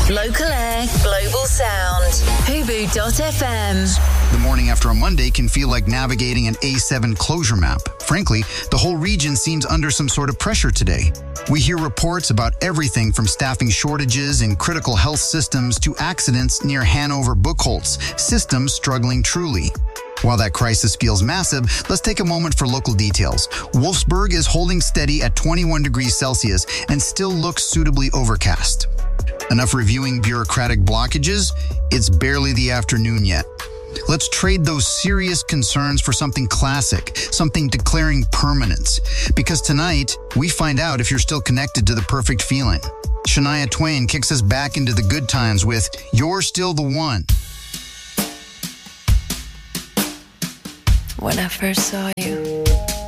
Local air, global sound. Hubu.fm. The morning after a Monday can feel like navigating an A7 closure map. Frankly, the whole region seems under some sort of pressure today. We hear reports about everything from staffing shortages in critical health systems to accidents near Hanover Buchholz, systems struggling truly. While that crisis feels massive, let's take a moment for local details. Wolfsburg is holding steady at 21 degrees Celsius and still looks suitably overcast. Enough reviewing bureaucratic blockages? It's barely the afternoon yet. Let's trade those serious concerns for something classic, something declaring permanence. Because tonight, we find out if you're still connected to the perfect feeling. Shania Twain kicks us back into the good times with You're Still the One. When I first saw you,